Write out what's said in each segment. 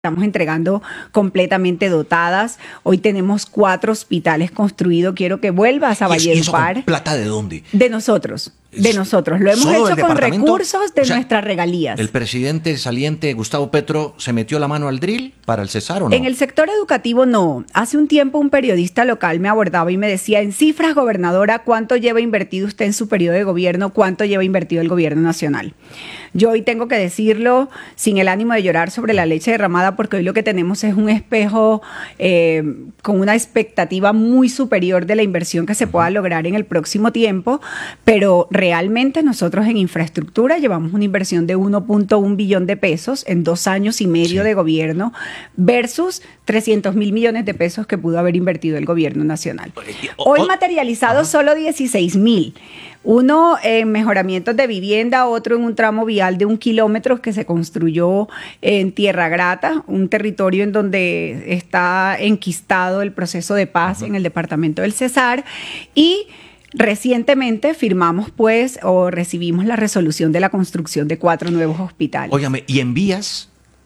estamos entregando completamente dotadas. Hoy tenemos 4 hospitales construidos. Quiero que vuelvas a Valledupar. ¿Y eso con plata de dónde? De nosotros. De nosotros. Lo hemos hecho con recursos de nuestras regalías. ¿El presidente saliente Gustavo Petro se metió la mano al drill para el Cesar o no? En el sector educativo no. Hace un tiempo un periodista local me abordaba y me decía, en cifras, gobernadora, ¿cuánto lleva invertido usted en su periodo de gobierno? ¿Cuánto lleva invertido el gobierno nacional? Yo hoy tengo que decirlo sin el ánimo de llorar sobre la leche derramada, porque hoy lo que tenemos es un espejo con una expectativa muy superior de la inversión que se pueda lograr en el próximo tiempo, pero realmente nosotros en infraestructura llevamos una inversión de 1.1 billón de pesos en 2 años y medio de gobierno versus 300.000 millones de pesos que pudo haber invertido el gobierno nacional. Hoy materializado solo 16.000. Uno en mejoramientos de vivienda, otro en un tramo vial de 1 kilómetro que se construyó en Tierra Grata, un territorio en donde está enquistado el proceso de paz en el departamento del Cesar, y recientemente firmamos o recibimos la resolución de la construcción de 4 nuevos hospitales. Óigame, ¿y en vías?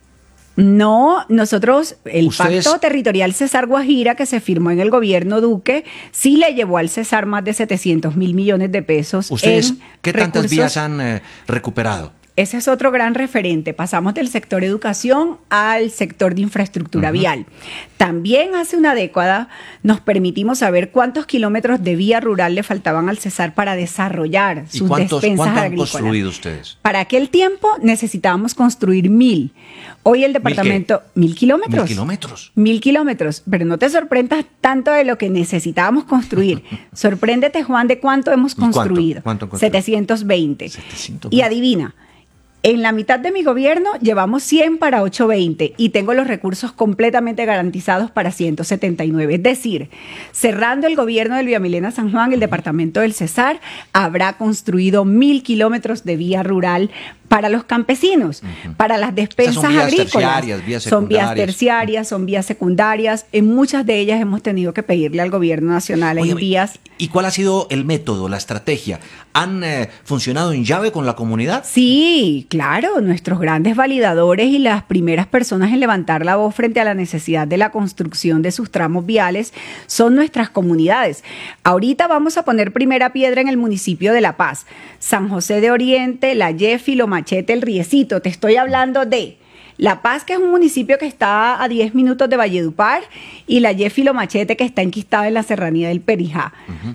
No, nosotros, el Pacto Territorial Cesar Guajira que se firmó en el gobierno Duque, sí le llevó al Cesar más de 700.000 millones de pesos. ¿Ustedes qué tantas vías han recuperado? Ese es otro gran referente. Pasamos del sector educación al sector de infraestructura vial. También hace una década nos permitimos saber cuántos kilómetros de vía rural le faltaban al Cesar para desarrollar sus despensas agrícolas. ¿Cuánto han construido ustedes? Para aquel tiempo necesitábamos construir 1.000. Hoy el departamento... ¿1.000 kilómetros? 1.000 kilómetros. 1.000 kilómetros. Pero no te sorprendas tanto de lo que necesitábamos construir. Sorpréndete, Juan, de cuánto hemos construido. ¿Cuánto? 720. Y adivina. En la mitad de mi gobierno llevamos 100 para 820 y tengo los recursos completamente garantizados para 179. Es decir, cerrando el gobierno del Villamilena San Juan, el departamento del Cesar habrá construido 1.000 kilómetros de vía rural para los campesinos, para las despensas agrícolas. Son vías terciarias, son vías secundarias. En muchas de ellas hemos tenido que pedirle al gobierno nacional en vías. ¿Y cuál ha sido el método, la estrategia? ¿Han funcionado en llave con la comunidad? Sí, claro. Nuestros grandes validadores y las primeras personas en levantar la voz frente a la necesidad de la construcción de sus tramos viales son nuestras comunidades. Ahorita vamos a poner primera piedra en el municipio de La Paz, San José de Oriente, La Yefi, Machete, El Riecito. Te estoy hablando de La Paz, que es un municipio que está a 10 minutos de Valledupar, y La Yefi, Machete, que está enquistada en la serranía del Perijá.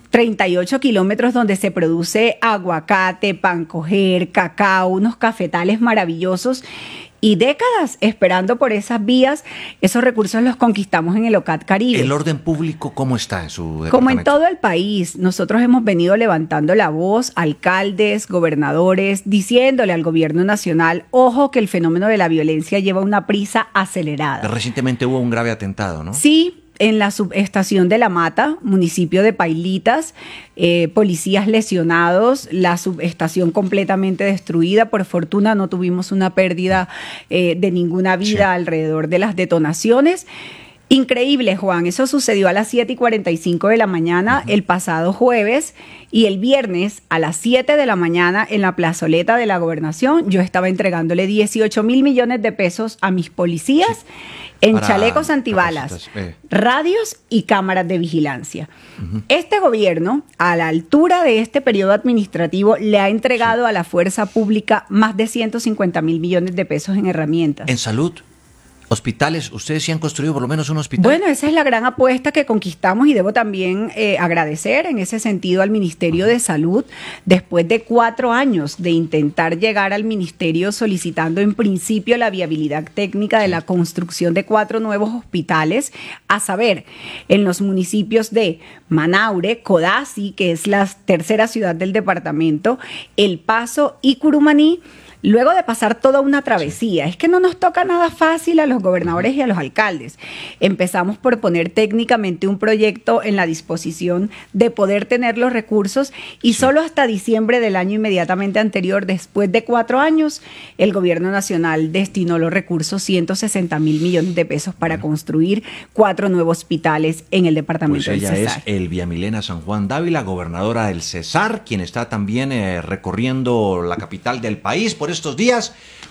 38 kilómetros donde se produce aguacate, pancoger, cacao, unos cafetales maravillosos. Y décadas esperando por esas vías. Esos recursos los conquistamos en el OCAT Caribe. ¿El orden público cómo está en su departamento? Como en todo el país, nosotros hemos venido levantando la voz, alcaldes, gobernadores, diciéndole al gobierno nacional, ojo que el fenómeno de la violencia lleva una prisa acelerada. Recientemente hubo un grave atentado, ¿no? Sí. En la subestación de La Mata, municipio de Pailitas, policías lesionados, la subestación completamente destruida. Por fortuna no tuvimos una pérdida de ninguna vida alrededor de las detonaciones. Increíble, Juan, eso sucedió a las 7:45 de la mañana el pasado jueves, y el viernes a las 7 de la mañana en la plazoleta de la Gobernación yo estaba entregándole 18.000 millones de pesos a mis policías en chalecos antibalas, radios y cámaras de vigilancia. Este gobierno, a la altura de este periodo administrativo, le ha entregado a la fuerza pública más de 150.000 millones de pesos en herramientas. ¿En salud? ¿Hospitales? ¿Ustedes sí han construido por lo menos un hospital? Bueno, esa es la gran apuesta que conquistamos, y debo también agradecer en ese sentido al Ministerio de Salud. Después de 4 años de intentar llegar al Ministerio solicitando en principio la viabilidad técnica de la construcción de 4 nuevos hospitales, a saber, en los municipios de Manaure, Codazzi, que es la tercera ciudad del departamento, El Paso y Curumaní. Luego de pasar toda una travesía, es que no nos toca nada fácil a los gobernadores y a los alcaldes. Empezamos por poner técnicamente un proyecto en la disposición de poder tener los recursos, y solo hasta diciembre del año inmediatamente anterior, después de 4 años, el gobierno nacional destinó los recursos, 160.000 millones de pesos, para construir 4 nuevos hospitales en el departamento del Cesar. Ella es Elvia San Juan Dávila, gobernadora del Cesar, quien está también recorriendo la capital del país por estos días.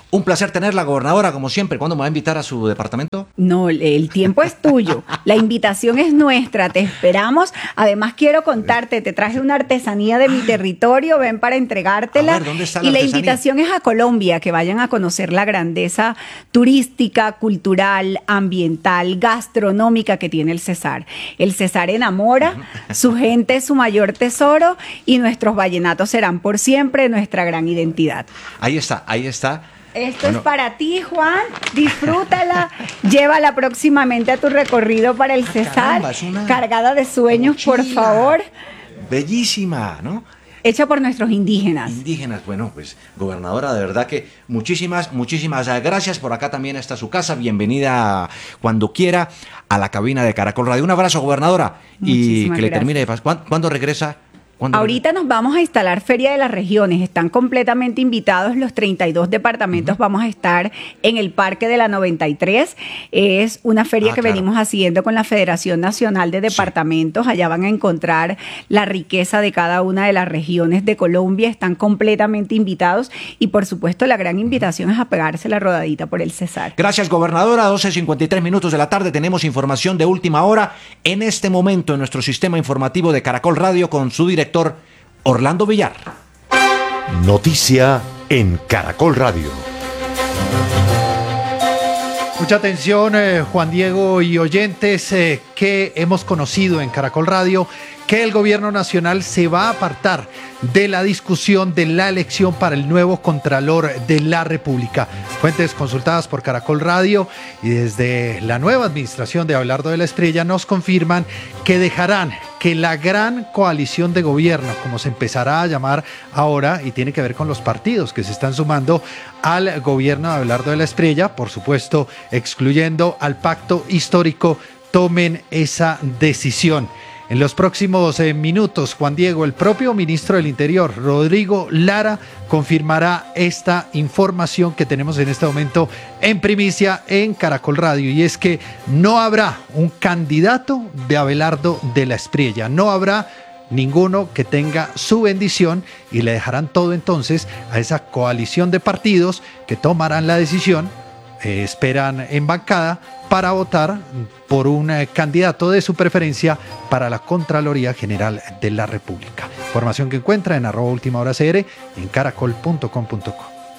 Un placer tenerla, gobernadora, como siempre. ¿Cuándo me va a invitar a su departamento? No, el tiempo es tuyo. La invitación es nuestra. Te esperamos. Además, quiero contarte, te traje una artesanía de mi territorio. Ven para entregártela. A ver, ¿dónde está la y la artesanía? invitación es a Colombia, que vayan a conocer la grandeza turística, cultural, ambiental, gastronómica que tiene el Cesar. El Cesar enamora, su gente es su mayor tesoro y nuestros vallenatos serán por siempre nuestra gran identidad. Ahí está, ahí está. Esto es para ti, Juan. Disfrútala. Llévala próximamente a tu recorrido para el Cesar. Caramba, es una cargada de sueños, mochila. por favor. Bellísima, ¿no? Hecha por nuestros indígenas. Indígenas, bueno, pues gobernadora, de verdad que muchísimas gracias. Por acá también está su casa. Bienvenida cuando quiera a la cabina de Caracol Radio. Un abrazo, gobernadora. Y Muchísimas que le gracias. termine de pasar. ¿Cuándo regresa? Ahorita nos vamos a instalar Feria de las Regiones. Están completamente invitados los 32 departamentos. Vamos a estar en el Parque de la 93. Es una feria que claro. venimos haciendo con la Federación Nacional de Departamentos. Allá van a encontrar la riqueza de cada una de las regiones de Colombia. Están completamente invitados. Y por supuesto, la gran invitación es a pegarse la rodadita por el Cesar. Gracias, gobernadora. 12:53 minutos de la tarde. Tenemos información de última hora en este momento en nuestro sistema informativo de Caracol Radio con su director Orlando Villar. Noticia en Caracol Radio. Mucha atención, Juan Diego y oyentes, que hemos conocido en Caracol Radio que el gobierno nacional se va a apartar de la discusión de la elección para el nuevo Contralor de la República. Fuentes consultadas por Caracol Radio y desde la nueva administración de Abelardo de la Estrella nos confirman que dejarán que la gran coalición de gobierno, como se empezará a llamar ahora, y tiene que ver con los partidos que se están sumando al gobierno de Abelardo de la Estrella, por supuesto excluyendo al pacto histórico, tomen esa decisión. En los próximos minutos, Juan Diego, el propio ministro del Interior, Rodrigo Lara, confirmará esta información que tenemos en este momento en primicia en Caracol Radio, y es que no habrá un candidato de Abelardo de la Estrella, no habrá ninguno que tenga su bendición, y le dejarán todo entonces a esa coalición de partidos que tomarán la decisión, esperan en bancada para votar por un candidato de su preferencia para la Contraloría General de la República. Información que encuentra en @ultimahoracr en caracol.com.co.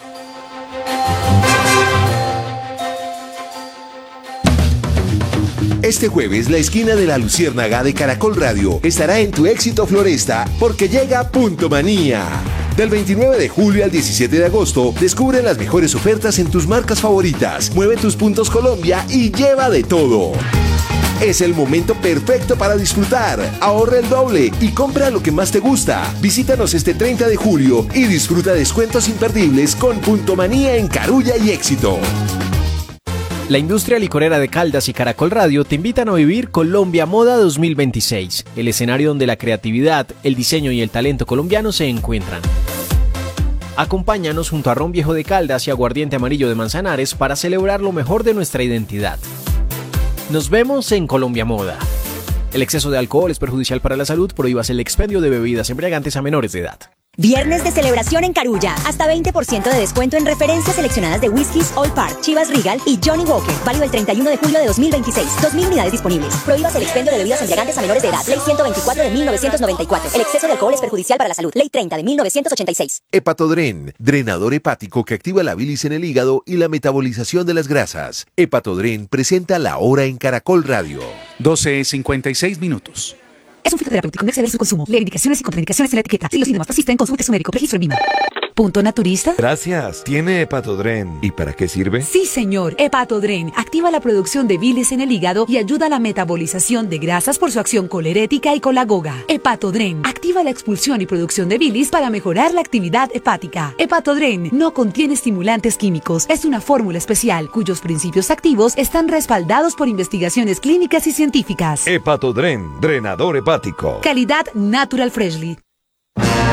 Este jueves, la esquina de la Luciérnaga de Caracol Radio estará en tu éxito Floresta porque llega Punto Manía. Del 29 de julio al 17 de agosto, descubre las mejores ofertas en tus marcas favoritas. Mueve tus puntos Colombia y lleva de todo. Es el momento perfecto para disfrutar. Ahorra el doble y compra lo que más te gusta. Visítanos este 30 de julio y disfruta descuentos imperdibles con Punto Manía en Carulla y Éxito. La industria licorera de Caldas y Caracol Radio te invitan a vivir Colombia Moda 2026, el escenario donde la creatividad, el diseño y el talento colombiano se encuentran. Acompáñanos junto a Ron Viejo de Caldas y Aguardiente Amarillo de Manzanares para celebrar lo mejor de nuestra identidad. Nos vemos en Colombia Moda. El exceso de alcohol es perjudicial para la salud. Prohíbase el expendio de bebidas embriagantes a menores de edad. Viernes de celebración en Carulla. Hasta 20% de descuento en referencias seleccionadas de whiskies Old Park, Chivas Regal y Johnny Walker. Válido el 31 de julio de 2026. 2.000 unidades disponibles. Prohíbas el expendio de bebidas embriagantes a menores de edad. Ley 124 de 1994. El exceso de alcohol es perjudicial para la salud. Ley 30 de 1986. Hepatodren, drenador hepático que activa la bilis en el hígado y la metabolización de las grasas. Hepatodren presenta La Hora en Caracol Radio. 12:56 minutos. Es un fitoterapéutico, no exceder su consumo. Lee indicaciones y contraindicaciones en la etiqueta. Si los síntomas persisten, consulte a su médico. Registro en VIMA. ¿Punto naturista? Gracias. ¿Tiene Hepatodren? ¿Y para qué sirve? Sí, señor. Hepatodren activa la producción de bilis en el hígado y ayuda a la metabolización de grasas por su acción colerética y colagoga. Hepatodren activa la expulsión y producción de bilis para mejorar la actividad hepática. Hepatodren no contiene estimulantes químicos. Es una fórmula especial cuyos principios activos están respaldados por investigaciones clínicas y científicas. Hepatodren, drenador hepático. Calidad Natural Freshly.